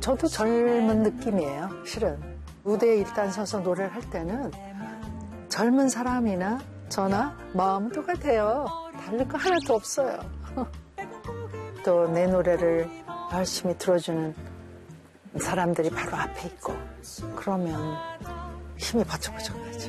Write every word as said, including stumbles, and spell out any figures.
저도 젊은 느낌이에요, 실은. 무대에 일단 서서 노래를 할 때는 젊은 사람이나 저나 마음은 똑같아요. 다를 거 하나도 없어요. 또 내 노래를 열심히 들어주는 사람들이 바로 앞에 있고 그러면 힘이 버쩍버쩍 나죠.